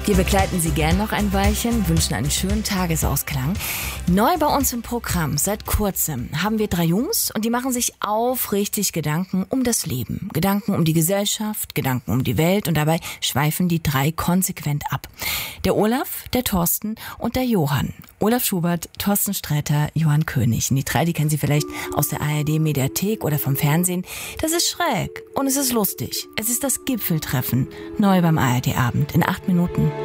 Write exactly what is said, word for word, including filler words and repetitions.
Wir begleiten Sie gern noch ein Weilchen, wünschen einen schönen Tagesausklang. Neu bei uns im Programm, seit kurzem, haben wir drei Jungs und die machen sich aufrichtig Gedanken um das Leben. Gedanken um die Gesellschaft, Gedanken um die Welt und dabei schweifen die drei konsequent ab. Der Olaf, der Thorsten und der Johann. Olaf Schubert, Thorsten Sträter, Johann König. Und die drei, die kennen Sie vielleicht aus der A R D-Mediathek oder vom Fernsehen. Das ist schräg und es ist lustig. Es ist das Gipfeltreffen, neu beim A R D-Abend in acht Minuten.